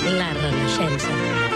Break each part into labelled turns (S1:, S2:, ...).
S1: La Renaixença.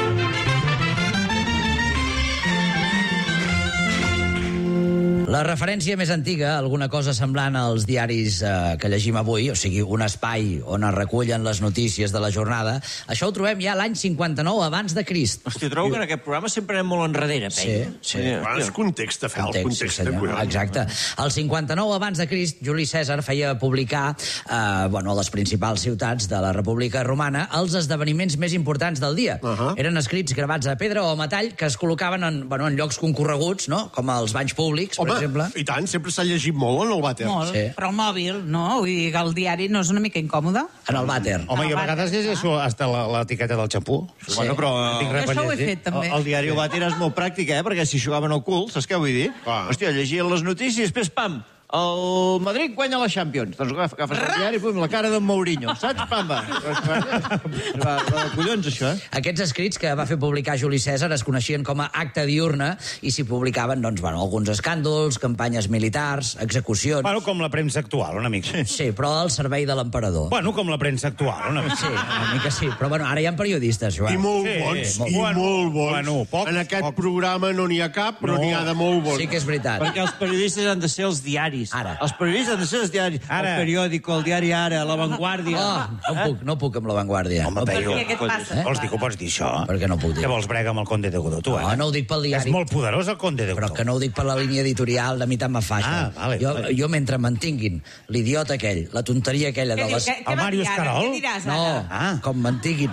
S2: La referència més antiga, alguna cosa semblant als diaris que llegim avui, o sigui, un espai on es recullen les notícies de la jornada, això ho trobem ja l'any 59 abans de Crist.
S3: Hòstia, trobo que en aquest programa sempre anem molt enrere, Pei.
S2: Sí.
S4: És context, el context.
S2: Exacte. El 59 abans de Crist, Juli Cèsar feia publicar a les principals ciutats de la República Romana els esdeveniments més importants del dia. Eren escrits gravats a pedra o a metall que es col·locaven en llocs concorreguts, no? Com els banys públics, per exemple.
S4: I tant, sempre s'ha llegit molt en el vàter.
S5: Molt, sí. Però el mòbil, no? Vull dir que el diari no és una mica incòmode?
S2: En el vàter.
S6: Home, i a vegades llegeixo hasta l'etiqueta del xampú.
S3: Sí. Bueno, però
S5: això ho he fet, també.
S3: El diari El Vàter és molt pràctic, perquè si jugaven al cul, saps què vull dir? Hòstia, llegien les notícies i després, pam, el Madrid guanya la Champions. Doncs agafes el diari i pum, la cara d'en Mourinho. Saps? Pam, va. Va de collons, això,
S2: Aquests escrits que va fer publicar Juli Cèsar es coneixien com a acta diurna i s'hi publicaven, alguns escàndols, campanyes militars, execucions...
S6: Bueno, com la premsa actual, una mica.
S2: Sí, però al servei de l'emperador.
S6: Bueno, com la premsa actual, una mica.
S2: Sí, una mica sí. Però ara hi ha periodistes, Joan.
S4: I molt bons, molt bons.
S6: Bueno, poc,
S4: en aquest programa no n'hi ha cap, però n'hi ha de molt bons.
S2: Sí que és veritat.
S3: Perquè els periodistes han de ser els diaris.
S2: Ara.
S3: Els periodistes han de ser els diaris.
S6: Ara.
S3: El periòdico, el diari Ara, La Vanguardia.
S2: No puc amb La Vanguardia.
S6: Home,
S5: Per què et passa?
S6: Vols dir que ho pots dir, això?
S2: Per què no puc dir?
S6: Què vols brega amb el Conde de Godó, tu,
S2: No ho dic pel diari.
S6: És molt poderós, el Conde de Godó.
S2: Però que no ho dic per la línia editorial, de mi tant me fa això.
S6: Vale.
S2: Jo mentre mantinguin l'idiota aquell, la tonteria aquella de les...
S6: El Màrius Carol?
S5: Què diràs, ara?
S2: No, com mantinguin...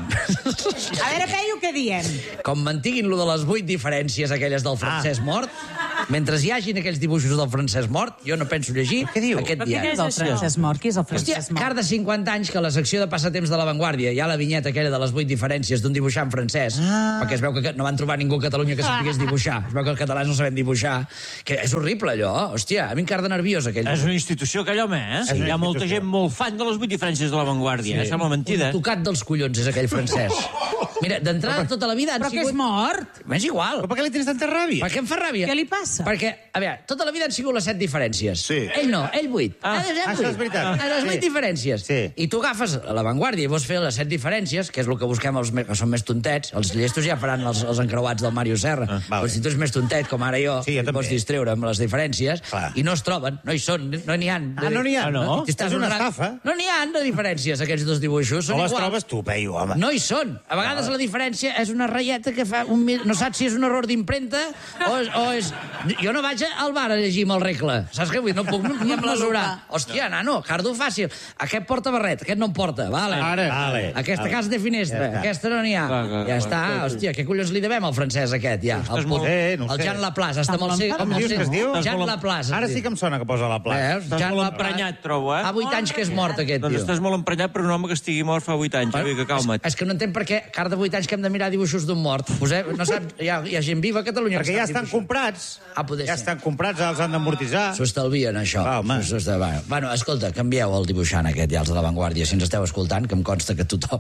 S5: A veure, Peyu, què diem?
S2: Com mantinguin lo de les 8 diferències aquelles del francès mort, mentre hi hagin aquells dibuixos del francès mort, jo no penso llegir aquest
S5: Però
S2: diari.
S5: quin és el francès mort? Qui és el
S2: Hòstia,
S5: francès mort?
S2: car de 50 anys que a la secció de passatemps de La Vanguardia hi ha la vinyeta aquella de les 8 diferències d'un dibuixant francès, perquè es veu que no van trobar ningú a Catalunya que sapigués dibuixar. Es veu que els catalans no sabem dibuixar. Que és horrible, allò. Hòstia, a mi em car de nerviós, aquell.
S3: És una institució, aquell home,
S6: Sí,
S3: Hi ha molta gent molt fan de les 8 diferències de La Vanguardia. Sembla mentida.
S2: Un tocat dels collons és aquell francès. Mira, d'entrada tota la vida han
S5: Però que és
S2: sigut...
S5: mort.
S2: M'és igual.
S6: Però per què li tens tanta ràbia?
S2: Per què em fa ràbia?
S5: Què li passa?
S2: Perquè, a veure, tota la vida han sigut les 7 diferències.
S4: Sí.
S2: Ell no, ell 8.
S6: això és veritat.
S2: Les 8
S6: Sí.
S2: diferències.
S6: Sí.
S2: I tu agafes La Vanguardia i vols fer les 7 diferències, que és el que busquem els que són més tontets. Els llestos ja faran els encreuats del Màrius Serra.
S6: Vale.
S2: Però si tu ets més tontet, com ara jo,
S6: Sí, jo també.
S2: pots distreure amb les diferències,
S6: Clar.
S2: i no es troben, no hi són, no n'hi ha.
S6: No n'hi ha, no?
S2: I t'estàs
S6: És una
S2: honrant.
S6: estafa.
S2: No n'hi ha de diferències, aquests dos dibuixos. Són
S6: No les
S2: iguals.
S6: trobes tu, Peyu, home.
S2: No hi són. A vegades la diferència és una ratlleta que fa no saps si és un error d'impremta o és... Jo no vaig al bar a llegir amb el regle. Saps què vull dir? No puc mesurar. Hòstia, nano, cardo fàcil. Aquest porta barret, aquest no en porta. Vale.
S6: Vale.
S2: Aquesta casa té finestra, aquesta no n'hi ha. Ja està. Hòstia, què collons li devem al francès aquest, ja? El Jean Laplace. Està molt sé.
S6: Com dius que es diu?
S2: Jean Laplace.
S6: Ara sí que em sona que posa la plaça.
S2: Veus?
S3: Estàs
S2: Jean
S3: molt
S2: Laplace.
S3: emprenyat, trobo,
S2: Fa 8 anys que és mort, aquest
S3: Doncs
S2: tio.
S3: estàs molt emprenyat per un home que estigui mort fa 8 anys. Que calma't.
S2: És que no entenc per què, car de 8 anys que hem de mirar dibuixos d'un mort. No saps, hi ha gent viva a Catalunya.
S6: Perquè ja estan comprats.
S2: Poder
S6: Ja
S2: ser.
S6: estan comprats, els han d'amortitzar.
S2: S'ho estalvien, això.
S6: home.
S2: Bueno, escolta, canvieu el dibuixant aquest, ja els de La Vanguardia, si ens esteu escoltant, que em consta que tothom...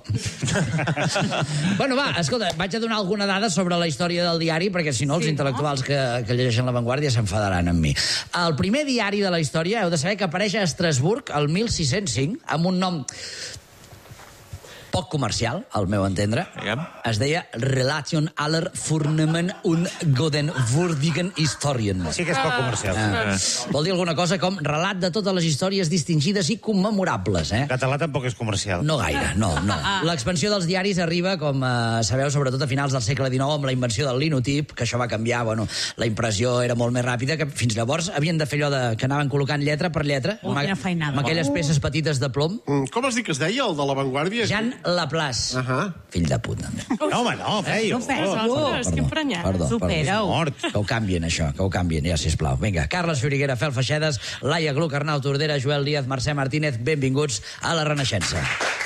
S2: Bueno, va, escolta, vaig a donar alguna dada sobre la història del diari, perquè si no els intel·lectuals que llegeixen La Vanguardia s'enfadaran amb mi. El primer diari de la història, heu de saber que apareix a Estrasburg el 1605, amb un nom poc comercial, al meu entendre.
S3: Digue'm.
S2: Es deia Relation aller Vornehmen und Godenwürdigen Historien.
S6: Sí que és poc comercial.
S2: Vol dir alguna cosa com relat de totes les històries distingides i commemorables,
S6: En català tampoc és comercial.
S2: No gaire, no. L'expansió dels diaris arriba, com sabeu, sobretot a finals del segle XIX, amb la invenció del linotip, que això va canviar, la impressió era molt més ràpida, que fins llavors havien de fer allò que anaven col·locant lletra per lletra,
S5: Quina feinada.
S2: amb aquelles peces petites de plom.
S4: Com has dit que es deia, el de La Vanguardia?
S2: Jean Laplace.
S4: Fill
S2: de puta.
S6: No, home, no, Peyu.
S5: No fes, algú.
S1: És que emprenyat.
S5: Supera-ho.
S6: Mort.
S2: Que ho canvien, això, que ho canvien, ja, sisplau. Vinga, Carles Xuriguera, Fel Feixedes, Laia Gluck, Arnau Tordera, Joel Díaz, Mercè Martínez, benvinguts a La Renaixença.